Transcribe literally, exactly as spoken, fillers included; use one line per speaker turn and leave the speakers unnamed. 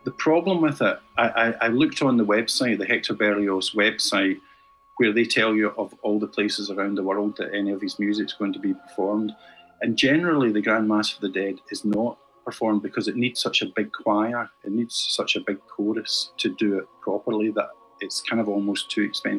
The problem with it, I, I, I looked on the website, the Hector Berlioz website, where they tell you of all the places around the world that any of his music's going to be performed. And generally, the Grand Mass of the Dead is not performed because it needs such a big choir, it needs such a big chorus to do it properly that it's kind of almost too expensive